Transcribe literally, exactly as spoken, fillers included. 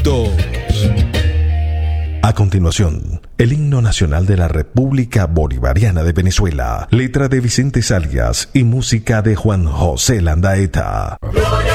Dos. A continuación, el himno nacional de la República Bolivariana de Venezuela, letra de Vicente Salias y música de Juan José Landaeta.